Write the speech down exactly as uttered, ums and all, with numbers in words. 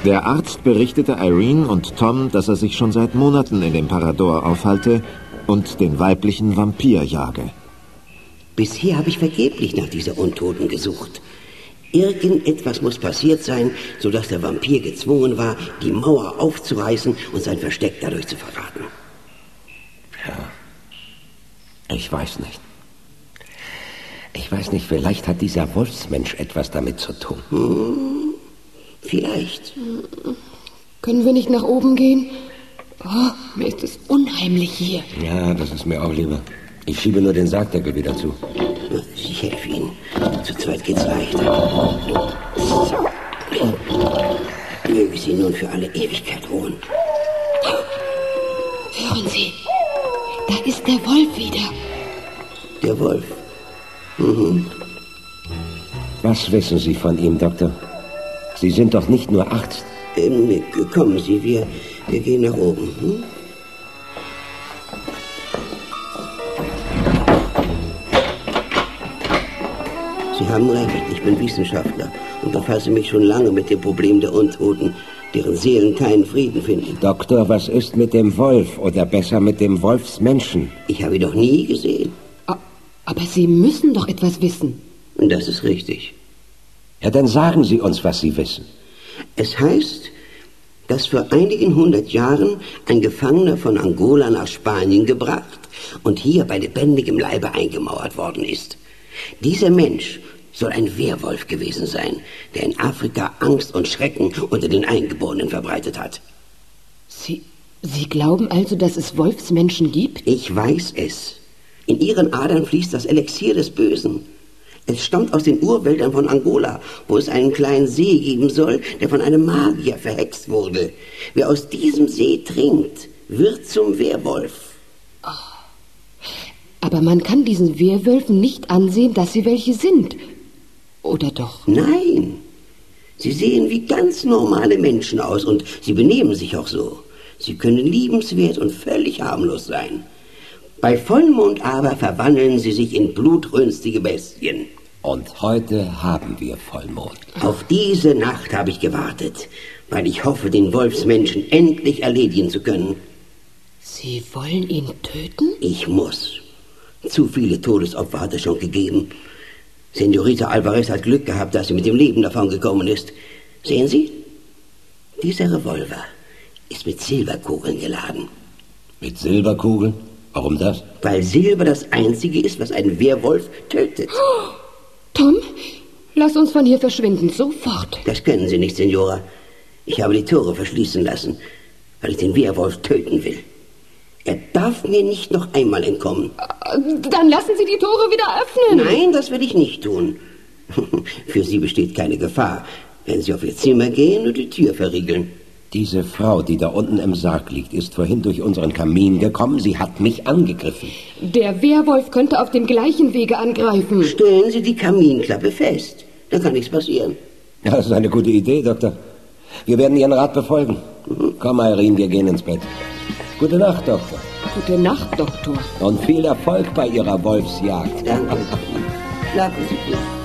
Der Arzt berichtete Irene und Tom, dass er sich schon seit Monaten in dem Parador aufhalte und den weiblichen Vampir jage. Bisher habe ich vergeblich nach dieser Untoten gesucht. Irgendetwas muss passiert sein, sodass der Vampir gezwungen war, die Mauer aufzureißen und sein Versteck dadurch zu verraten. Ja, ich weiß nicht. Ich weiß nicht, vielleicht hat dieser Wolfsmensch etwas damit zu tun. Hm, vielleicht. Können wir nicht nach oben gehen? Oh, mir ist es unheimlich hier. Ja, das ist mir auch lieber. Ich schiebe nur den Sargdeckel wieder zu. Ich helfe Ihnen. Zu zweit geht's leichter. So. Möge Sie nun für alle Ewigkeit ruhen. Hören Sie, da ist der Wolf wieder. Der Wolf? Mhm. Was wissen Sie von ihm, Doktor? Sie sind doch nicht nur Arzt. Ähm, kommen Sie, wir, wir gehen nach oben. Hm? Sie haben recht, ich bin Wissenschaftler und befasse mich schon lange mit dem Problem der Untoten, deren Seelen keinen Frieden finden. Doktor, was ist mit dem Wolf oder besser mit dem Wolfsmenschen? Ich habe ihn doch nie gesehen. Aber Sie müssen doch etwas wissen. Und das ist richtig. Ja, dann sagen Sie uns, was Sie wissen. Es heißt, dass vor einigen hundert Jahren ein Gefangener von Angola nach Spanien gebracht und hier bei lebendigem Leibe eingemauert worden ist. Dieser Mensch soll ein Werwolf gewesen sein, der in Afrika Angst und Schrecken unter den Eingeborenen verbreitet hat. Sie, Sie glauben also, dass es Wolfsmenschen gibt? Ich weiß es. In ihren Adern fließt das Elixier des Bösen. Es stammt aus den Urwäldern von Angola, wo es einen kleinen See geben soll, der von einem Magier verhext wurde. Wer aus diesem See trinkt, wird zum Werwolf. Oh. Aber man kann diesen Werwölfen nicht ansehen, dass sie welche sind. Oder doch? Nein. Sie sehen wie ganz normale Menschen aus und sie benehmen sich auch so. Sie können liebenswert und völlig harmlos sein. Bei Vollmond aber verwandeln sie sich in blutrünstige Bestien. Und heute haben wir Vollmond. Auf diese Nacht habe ich gewartet, weil ich hoffe, den Wolfsmenschen endlich erledigen zu können. Sie wollen ihn töten? Ich muss. Zu viele Todesopfer hat es schon gegeben. Senorita Alvarez hat Glück gehabt, dass sie mit dem Leben davon gekommen ist. Sehen Sie? Dieser Revolver ist mit Silberkugeln geladen. Mit Silberkugeln? Warum das? Weil Silber das Einzige ist, was einen Werwolf tötet. Oh, Tom, lass uns von hier verschwinden, sofort. Das können Sie nicht, Senora. Ich habe die Tore verschließen lassen, weil ich den Werwolf töten will. Er darf mir nicht noch einmal entkommen. Dann lassen Sie die Tore wieder öffnen. Nein, das will ich nicht tun. Für Sie besteht keine Gefahr, wenn Sie auf Ihr Zimmer gehen und die Tür verriegeln. Diese Frau, die da unten im Sarg liegt, ist vorhin durch unseren Kamin gekommen. Sie hat mich angegriffen. Der Werwolf könnte auf dem gleichen Wege angreifen. Stellen Sie die Kaminklappe fest. Dann kann nichts passieren. Ja, das ist eine gute Idee, Doktor. Wir werden Ihren Rat befolgen. Mhm. Komm, Irene, wir gehen ins Bett. Gute Nacht, Doktor. Gute Nacht, Doktor. Und viel Erfolg bei Ihrer Wolfsjagd. Danke. Schlafen Sie gut.